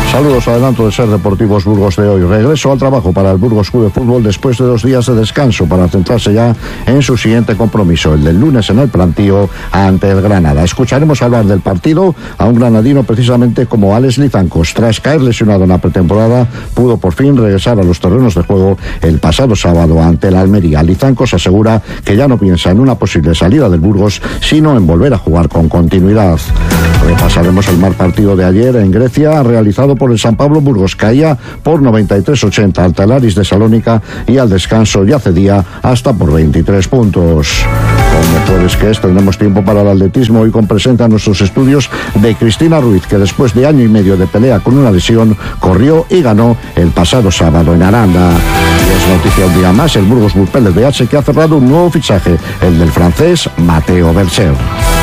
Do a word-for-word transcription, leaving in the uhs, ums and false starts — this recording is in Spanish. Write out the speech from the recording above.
Saludos, adelanto de Ser Deportivos Burgos de hoy. Regreso al trabajo para el Burgos Club de Fútbol después de dos días de descanso para centrarse ya en su siguiente compromiso, el del lunes en el plantío ante el Granada. Escucharemos hablar del partido a un granadino precisamente como Alex Lizancos. Tras caer lesionado en la pretemporada, pudo por fin regresar a los terrenos de juego el pasado sábado ante el Almería. Lizancos asegura que ya no piensa en una posible salida del Burgos, sino en volver a jugar con continuidad. Repasaremos el mal partido de ayer en Grecia, realizado por el San Pablo. Burgos caía por noventa y tres ochenta al Talaris de Salónica y al descanso ya cedía hasta por veintitrés puntos. Como jueves que es, tendremos tiempo para el atletismo y con presente a nuestros estudios de Cristina Ruiz, que después de año y medio de pelea con una lesión, corrió y ganó el pasado sábado en Aranda. Y es noticia un día más el Burgos Burpel de B H, que ha cerrado un nuevo fichaje, el del francés Mateo Bercher.